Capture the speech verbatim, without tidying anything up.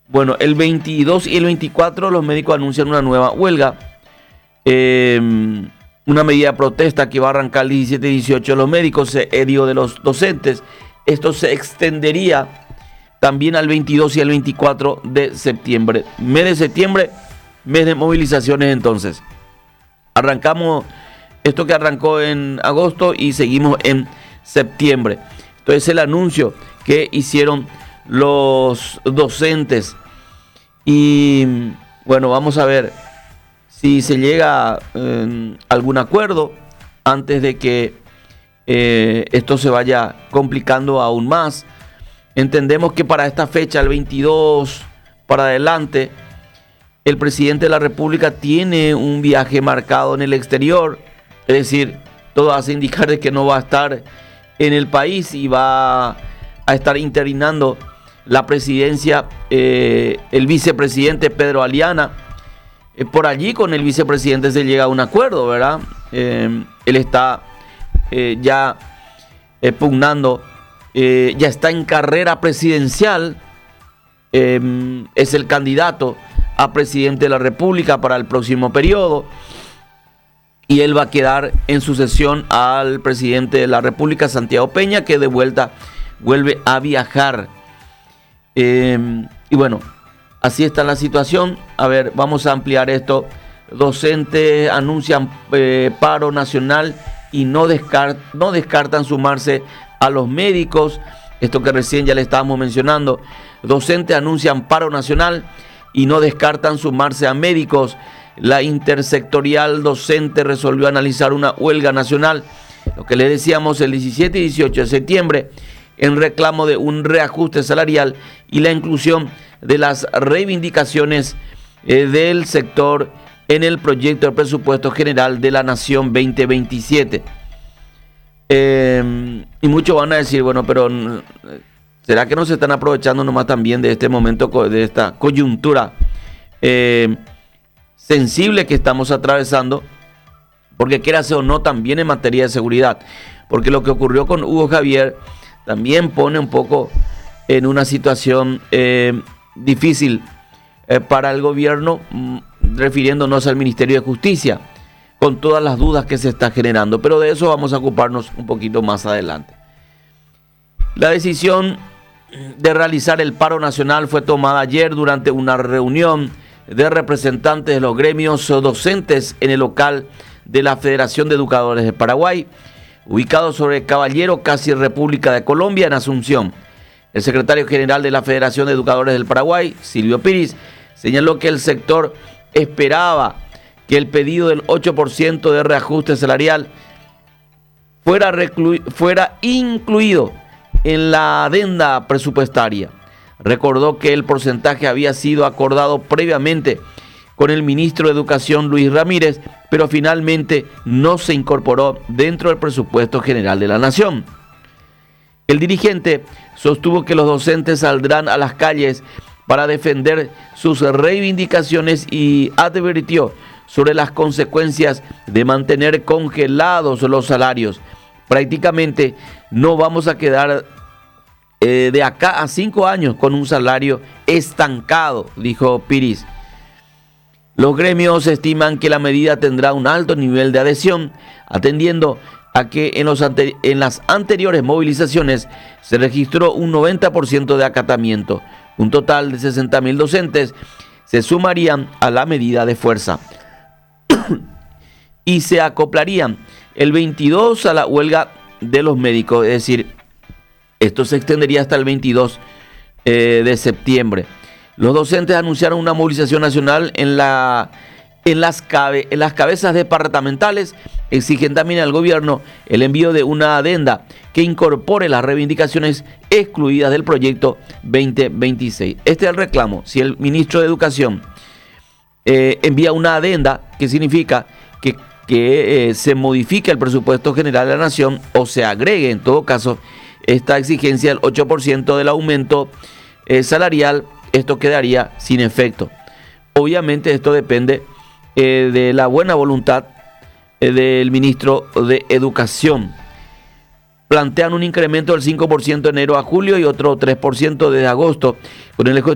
Bueno, el veintidós y el veinticuatro los médicos anuncian una nueva huelga. Eh, una medida de protesta que va a arrancar el diecisiete y dieciocho de los médicos, eh, digo, de los docentes. Esto se extendería también al veintidós y al veinticuatro de septiembre. Mes de septiembre, mes de movilizaciones entonces. Arrancamos esto que arrancó en agosto y seguimos en septiembre. Entonces el anuncio que hicieron los docentes. Y bueno, vamos a ver si se llega a eh, algún acuerdo antes de que eh, esto se vaya complicando aún más. Entendemos que para esta fecha, el veintidós para adelante, el presidente de la República tiene un viaje marcado en el exterior. Es decir, todo hace indicar de que no va a estar en el país y va a estar interinando la presidencia, eh, el vicepresidente Pedro Aliana. Eh, por allí con el vicepresidente se llega a un acuerdo, ¿verdad? Eh, él está eh, ya eh, pugnando, eh, ya está en carrera presidencial, eh, es el candidato a presidente de la República para el próximo periodo. Y él va a quedar en sucesión al presidente de la República, Santiago Peña, que de vuelta vuelve a viajar. Eh, y bueno, así está la situación. A ver, vamos a ampliar esto. Docentes anuncian eh, paro nacional y no, descart no descartan sumarse a los médicos. Esto que recién ya le estábamos mencionando. Docentes anuncian paro nacional y no descartan sumarse a médicos. La intersectorial docente resolvió analizar una huelga nacional, lo que le decíamos el diecisiete y dieciocho de septiembre, en reclamo de un reajuste salarial y la inclusión de las reivindicaciones eh, del sector en el proyecto de presupuesto general de la Nación veinte veintisiete. Eh, y muchos van a decir, bueno, pero ¿será que no se están aprovechando nomás también de este momento, de esta coyuntura eh, sensible que estamos atravesando? Porque quiera o no, también en materia de seguridad. Porque lo que ocurrió con Hugo Javier también pone un poco en una situación eh, difícil eh, para el gobierno, mm, refiriéndonos al Ministerio de Justicia, con todas las dudas que se está generando. Pero de eso vamos a ocuparnos un poquito más adelante. La decisión de realizar el paro nacional fue tomada ayer durante una reunión de representantes de los gremios docentes en el local de la Federación de Educadores de Paraguay, ubicado sobre Caballero, casi República de Colombia, en Asunción. El secretario general de la Federación de Educadores del Paraguay, Silvio Piris, señaló que el sector esperaba que el pedido del ocho por ciento de reajuste salarial fuera, fuera incluido en la adenda presupuestaria. Recordó que el porcentaje había sido acordado previamente con el ministro de Educación, Luis Ramírez, pero finalmente no se incorporó dentro del presupuesto general de la Nación. El dirigente sostuvo que los docentes saldrán a las calles para defender sus reivindicaciones y advirtió sobre las consecuencias de mantener congelados los salarios. Prácticamente no vamos a quedar eh, de acá a cinco años con un salario estancado, dijo Piris. Los gremios estiman que la medida tendrá un alto nivel de adhesión, atendiendo a que en, los ante en las anteriores movilizaciones se registró un noventa por ciento de acatamiento. Un total de sesenta mil docentes se sumarían a la medida de fuerza y se acoplarían el veintidós a la huelga de los médicos, es decir, esto se extendería hasta el veintidós eh, de septiembre. Los docentes anunciaron una movilización nacional en, la, en, las cabe, en las cabezas departamentales. Exigen también al gobierno el envío de una adenda que incorpore las reivindicaciones excluidas del proyecto veinte veintiséis. Este es el reclamo. Si el ministro de Educación eh, envía una adenda, que significa que, que eh, se modifique el presupuesto general de la Nación o se agregue en todo caso esta exigencia del ocho por ciento del aumento eh, salarial, esto quedaría sin efecto. Obviamente esto depende eh, de la buena voluntad eh, del ministro de Educación. Plantean un incremento del cinco por ciento de enero a julio y otro tres por ciento desde agosto, con el